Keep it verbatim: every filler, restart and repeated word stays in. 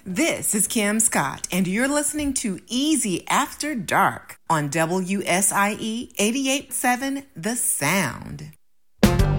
This is Kim Scott, and you're listening to Easy After Dark on W S I E eighty-eight point seven The Sound.